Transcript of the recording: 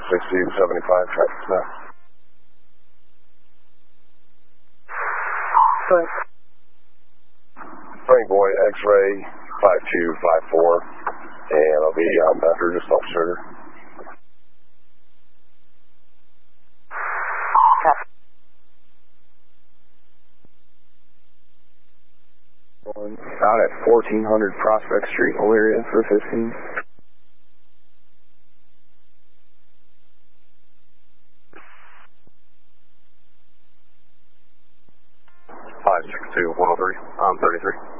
6075, traffic now. Thanks. Frank Boy, X-ray 5254, and I'll be after just off Sugar. Out at 1400 Prospect Street, Elyria for 15. 562-103, 33.